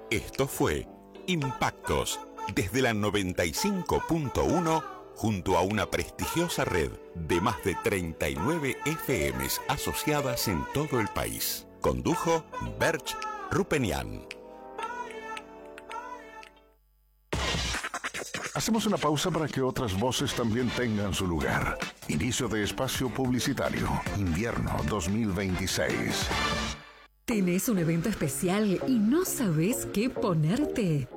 Esto fue Impactos desde la 95.1 junto a una prestigiosa red de más de 39 FMs asociadas en todo el país. Condujo Berch Rupenian. Hacemos una pausa para que otras voces también tengan su lugar. Inicio de espacio publicitario. Invierno 2026. ¿Tenés un evento especial y no sabés qué ponerte?